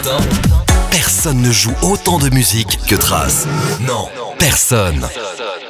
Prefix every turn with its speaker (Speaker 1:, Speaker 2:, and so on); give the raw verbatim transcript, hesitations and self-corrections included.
Speaker 1: Personne ne joue autant de musique que Trace. Non, personne.